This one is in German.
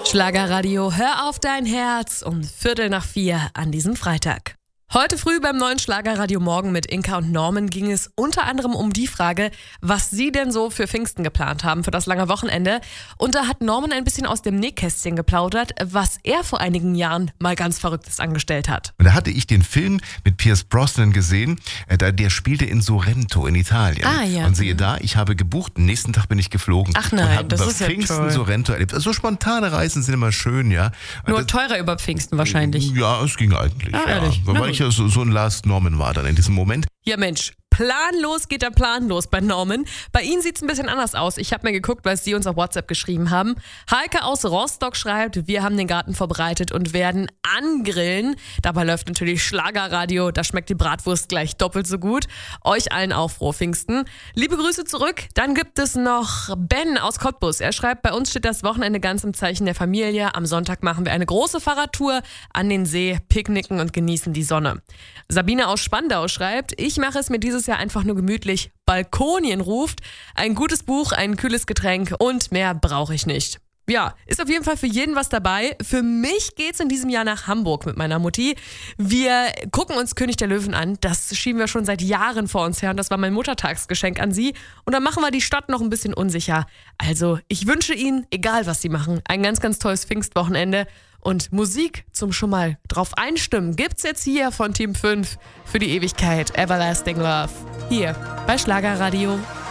Schlagerradio, hör auf dein Herz um 3:45 an diesem Freitag. Heute früh beim neuen Schlagerradio Morgen mit Inka und Norman ging es unter anderem um die Frage, was sie denn so für Pfingsten geplant haben, für das lange Wochenende. Und da hat Norman ein bisschen aus dem Nähkästchen geplaudert, was er vor einigen Jahren mal ganz Verrücktes angestellt hat. Und da hatte ich den Film mit Pierce Brosnan gesehen, der spielte in Sorrento in Italien. Ah, ja. Und siehe da, ich habe gebucht, am nächsten Tag bin ich geflogen. Ach nein, und habe das über ist ja Pfingsten toll. Sorrento erlebt. Also spontane Reisen sind immer schön, ja. Nur Das- teurer über Pfingsten wahrscheinlich. Ja, es ging eigentlich. Ah, ja. ehrlich? Na Weil ich ja so ein Last Norman war dann in diesem Moment. Ja Mensch, planlos geht der Plan los bei Norman. Bei Ihnen sieht es ein bisschen anders aus. Ich habe mir geguckt, was Sie uns auf WhatsApp geschrieben haben. Heike aus Rostock schreibt, wir haben den Garten vorbereitet und werden angrillen. Dabei läuft natürlich Schlagerradio, da schmeckt die Bratwurst gleich doppelt so gut. Euch allen auch frohe Pfingsten. Liebe Grüße zurück. Dann gibt es noch Ben aus Cottbus. Er schreibt, bei uns steht das Wochenende ganz im Zeichen der Familie. Am Sonntag machen wir eine große Fahrradtour an den See, picknicken und genießen die Sonne. Sabine aus Spandau schreibt, ich mache es mir dieses Jahr einfach nur gemütlich. Balkonien ruft, ein gutes Buch, ein kühles Getränk und mehr brauche ich nicht. Ja, ist auf jeden Fall für jeden was dabei. Für mich geht's in diesem Jahr nach Hamburg mit meiner Mutti. Wir gucken uns König der Löwen an. Das schieben wir schon seit Jahren vor uns her und das war mein Muttertagsgeschenk an sie. Und dann machen wir die Stadt noch ein bisschen unsicher. Also, ich wünsche Ihnen, egal was Sie machen, ein ganz, ganz tolles Pfingstwochenende. Und Musik zum schon mal drauf einstimmen gibt's jetzt hier von Team 5 für die Ewigkeit. Everlasting Love. Hier bei Schlagerradio.